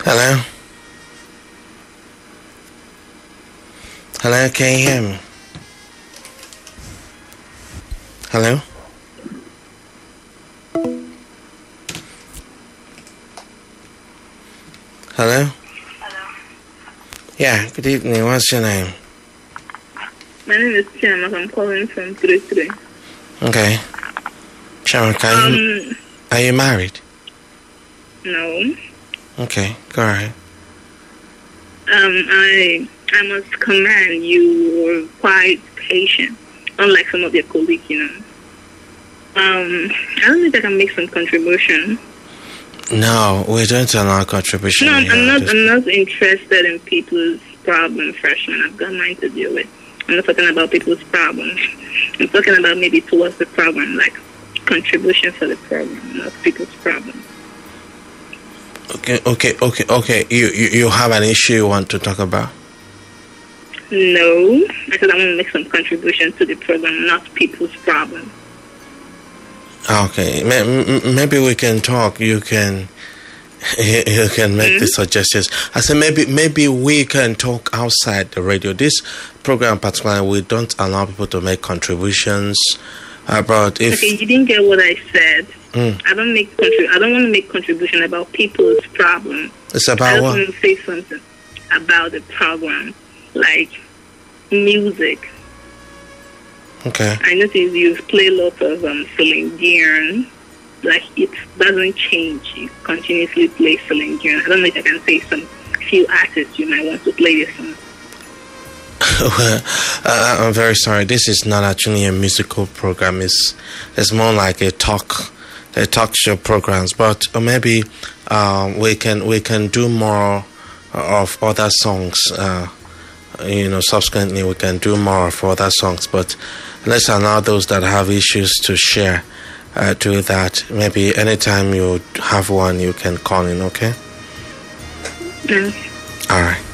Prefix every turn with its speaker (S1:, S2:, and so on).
S1: Hello? Hello, can you hear me? Hello? Hello?
S2: Hello.
S1: Yeah, good evening. What's your name?
S2: My name is Chiamaka. I'm calling from 33.
S1: Okay. Chiamaka, are you married?
S2: No.
S1: Okay, go ahead.
S2: I must commend you were quite patient, unlike some of your colleagues, I don't think I can make some contribution.
S1: No, we don't allow contribution.
S2: No, I'm not interested in people's problems, freshman. I've got mine to deal with. I'm not talking about people's problems. I'm talking about maybe towards the program, like contribution for the program, not people's problems.
S1: Okay. You have an issue you want to talk about?
S2: No, I said I want to make some contribution to the program, not people's problems.
S1: Okay, maybe we can talk. You can make the suggestions. I said maybe we can talk outside the radio. This program, particularly, we don't allow people to make contributions. But if
S2: okay, you didn't get what I said. I don't want to make contribution about people's problems.
S1: It's about what?
S2: I just want to say something about the program, like music.
S1: Okay.
S2: I noticed you play lots of Celine Dion. Like, it doesn't change. You continuously play Celine Dion. I don't know if I can say some few artists you might want to play this song.
S1: Well, I'm very sorry. This is not actually a musical program. It's more like a talk show programs. But maybe we can do more of other songs. Subsequently we can do more of other songs. But let's allow those that have issues to share. Do that. Maybe anytime you have one, you can call in. Okay.
S2: Yes.
S1: All right.